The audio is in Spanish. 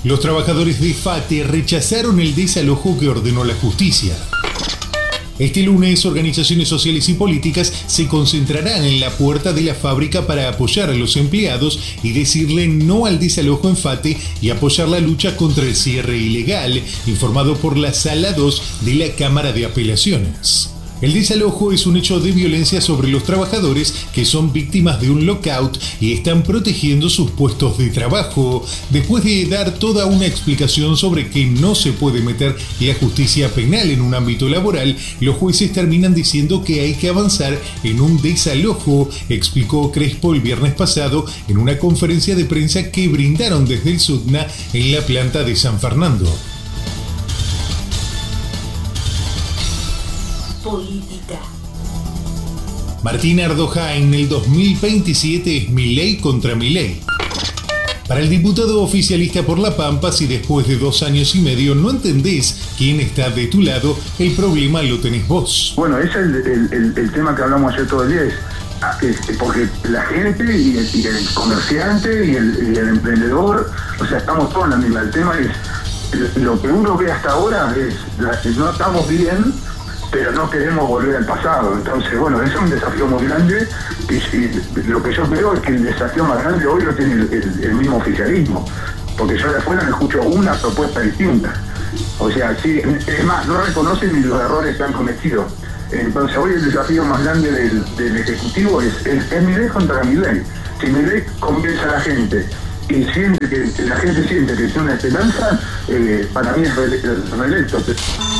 Los trabajadores de FATE rechazaron el desalojo que ordenó la justicia. Este lunes, organizaciones sociales y políticas se concentrarán en la puerta de la fábrica para apoyar a los empleados y decirle no al desalojo en FATE y apoyar la lucha contra el cierre ilegal, informado por la Sala 2 de la Cámara de Apelaciones. El desalojo es un hecho de violencia sobre los trabajadores que son víctimas de un lockout y están protegiendo sus puestos de trabajo. Después de dar toda una explicación sobre que no se puede meter la justicia penal en un ámbito laboral, los jueces terminan diciendo que hay que avanzar en un desalojo, explicó Crespo el viernes pasado en una conferencia de prensa que brindaron desde el SUTNA en la planta de San Fernando. Política. Martín Ardoja en el 2027 es Milei contra Milei. Para el diputado oficialista por La Pampa, si después de 2 años y medio no entendés quién está de tu lado, el problema lo tenés vos. Bueno, ese es el tema que hablamos ayer todo el día, es porque la gente y el comerciante y el emprendedor, o sea, estamos todos en la misma. El tema es, lo que uno ve hasta ahora es no estamos bien, pero no queremos volver al pasado. Entonces, bueno, es un desafío muy grande y lo que yo veo es que el desafío más grande hoy lo tiene el mismo oficialismo, porque yo de afuera no escucho una propuesta distinta. O sea, sí, es más, no reconocen ni los errores que han cometido. Entonces, hoy el desafío más grande del Ejecutivo es Milei contra Milei. Si Milei convence a la gente y siente que la gente siente que es una esperanza, para mí es reelecto.